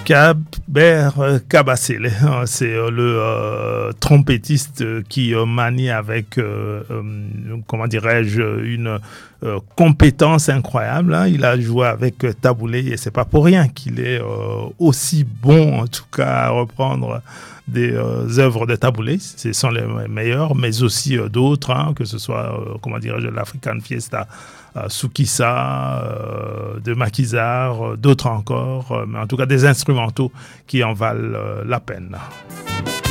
Kaber Kabasele, c'est le trompettiste qui manie avec, comment dirais-je, une compétence incroyable. Hein. Il a joué avec Taboulé et c'est pas pour rien qu'il est aussi bon, en tout cas, à reprendre des œuvres de Taboulé. Ce sont les meilleurs, mais aussi d'autres, hein, que ce soit, comment dirais-je, l'African Fiesta, Soukissa, de Maquisard, d'autres encore, mais en tout cas des instrumentaux qui en valent la peine.